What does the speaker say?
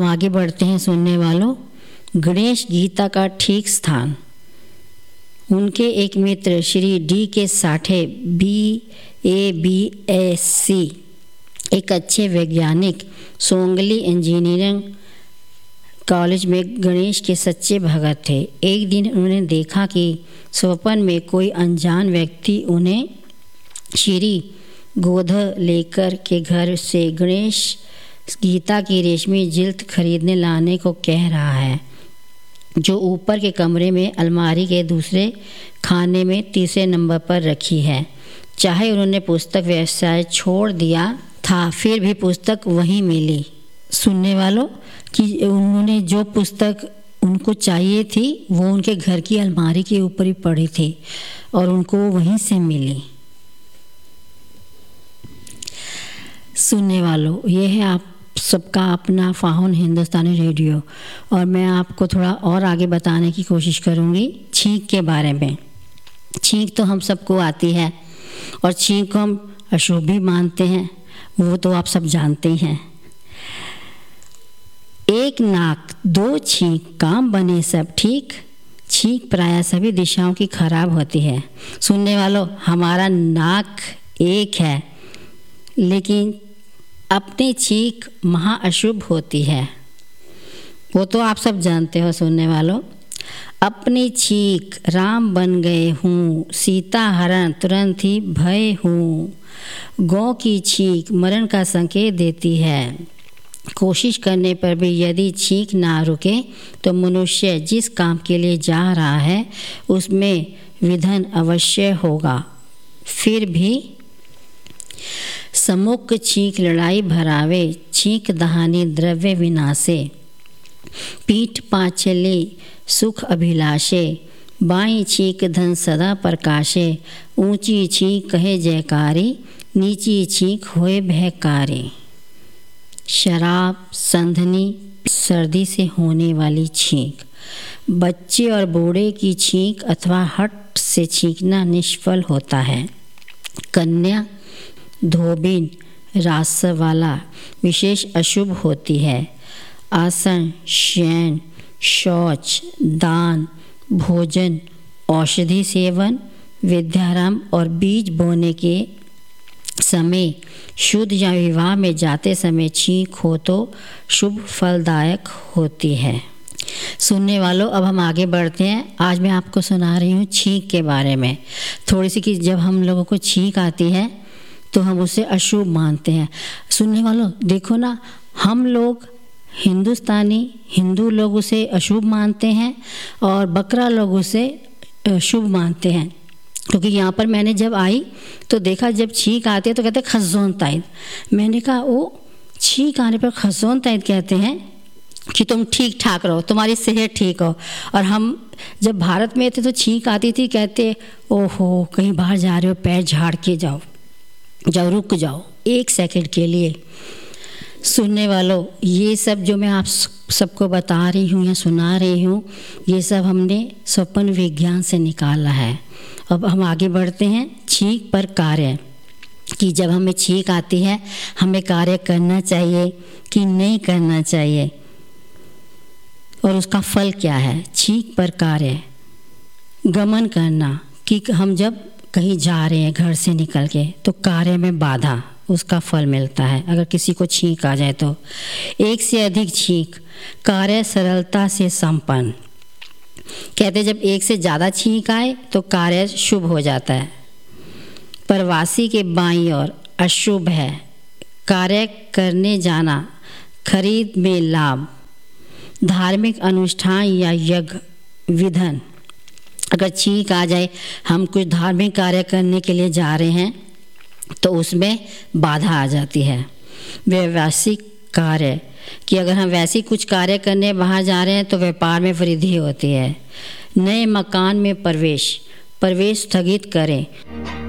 आगे बढ़ते हैं सुनने वालों। गणेश गीता का ठीक स्थान। उनके एक मित्र श्री डी के साठे BABSc एक अच्छे वैज्ञानिक सोंगली इंजीनियरिंग कॉलेज में गणेश के सच्चे भगत थे। एक दिन उन्होंने देखा कि स्वप्न में कोई अनजान व्यक्ति उन्हें श्री गोधर लेकर के घर से गणेश गीता की रेशमी जिल्द खरीदने लाने को कह रहा है, जो ऊपर के कमरे में अलमारी के दूसरे खाने में तीसरे नंबर पर रखी है। चाहे उन्होंने पुस्तक व्यवसाय छोड़ दिया था, फिर भी पुस्तक वहीं मिली। सुनने वालों कि उन्होंने जो पुस्तक उनको चाहिए थी वो उनके घर की अलमारी के ऊपर ही पड़ी थी और उनको वहीं से मिली। सुनने वालों, ये है आप सबका अपना फाहुन हिंदुस्तानी रेडियो और मैं आपको थोड़ा और आगे बताने की कोशिश करूँगी छींक के बारे में। छींक तो हम सबको आती है और छींक को हम अशुभ भी मानते हैं, वो तो आप सब जानते ही हैं। एक नाक दो छींक काम बने सब ठीक। छींक प्रायः सभी दिशाओं की खराब होती है। सुनने वालों, हमारा नाक एक है लेकिन अपनी छींक महा अशुभ होती है, वो तो आप सब जानते हो। सुनने वालों, अपनी छींक राम बन गए हूँ, सीता हरण तुरंत ही भय हूँ। गौ की छींक मरण का संकेत देती है। कोशिश करने पर भी यदि छींक ना रुके तो मनुष्य जिस काम के लिए जा रहा है उसमें विघ्न अवश्य होगा। फिर भी सम्मुख छींक लड़ाई भरावे, छींक दहानी द्रव्य विनाशे। पीठ पांचले सुख अभिलाषे, बाई छींक धन सदा प्रकाशे। ऊंची छींक कहे जयकारी, नीची छींक होए भयकारी। शराब, संधनी, सर्दी से होने वाली छींक। बच्चे और बूढ़े की छींक अथवा हट से छींकना निष्फल होता है। कन्या, धोबिन, रास वाला विशेष अशुभ होती है। आसन, शयन, शौच, दान, भोजन, औषधि सेवन, विद्यारंभ और बीज बोने के समय, शुद्ध या विवाह में जाते समय छींक हो तो शुभ फलदायक होती है। सुनने वालों, अब हम आगे बढ़ते हैं। आज मैं आपको सुना रही हूँ छींक के बारे में थोड़ी सी कि जब हम लोगों को छींक आती है तो हम उसे अशुभ मानते हैं। सुनने वालों देखो ना, हम लोग हिंदू लोग उसे अशुभ मानते हैं और बकरा लोग उसे शुभ मानते हैं। क्योंकि यहाँ पर मैंने जब आई तो देखा जब छींक आती है तो कहते हैं खज़ोन ताइद। मैंने कहा वो छींक आने पर खज़ोन ताइद कहते हैं कि तुम ठीक ठाक रहो, तुम्हारी सेहत ठीक हो। और हम जब भारत में थे तो छींक आती थी, कहते ओहो कहीं बाहर जा रहे हो, पैर झाड़ के जाओ, रुक जाओ 1 सेकंड के लिए। सुनने वालों, ये सब जो मैं आप सबको बता रही हूँ या सुना रही हूँ, ये सब हमने स्वप्न विज्ञान से निकाला है। अब हम आगे बढ़ते हैं छींक पर कार्य, कि जब हमें छींक आती है हमें कार्य करना चाहिए कि नहीं करना चाहिए और उसका फल क्या है। छींक पर कार्य, गमन करना, कि हम जब कहीं जा रहे हैं घर से निकल के तो कार्य में बाधा, उसका फल मिलता है अगर किसी को छींक आ जाए तो। एक से अधिक छींक, कार्य सरलता से संपन्न। कहते जब एक से ज़्यादा छींक आए तो कार्य शुभ हो जाता है। प्रवासी के बाईं ओर अशुभ है। कार्य करने जाना, खरीद में लाभ, धार्मिक अनुष्ठान या यज्ञ विधन। अगर छींक आ जाए, हम कुछ धार्मिक कार्य करने के लिए जा रहे हैं तो उसमें बाधा आ जाती है। व्यावसायिक कार्य, कि अगर हम वैसे कुछ कार्य करने बाहर जा रहे हैं तो व्यापार में वृद्धि होती है। नए मकान में प्रवेश स्थगित करें।